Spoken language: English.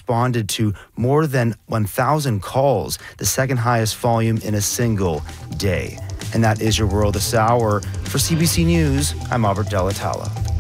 responded to more than 1,000 calls, the second highest volume in a single day. And that is your world this hour. For CBC News, I'm Albert Delatala.